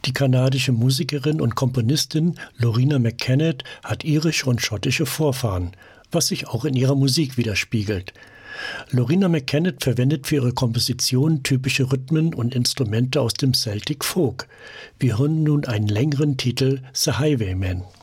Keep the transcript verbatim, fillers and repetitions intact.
Die kanadische Musikerin und Komponistin Loreena McKennitt hat irische und schottische Vorfahren, was sich auch in ihrer Musik widerspiegelt. Loreena McKennitt verwendet für ihre Kompositionen typische Rhythmen und Instrumente aus dem Celtic Folk. Wir hören nun einen längeren Titel, The Highwayman.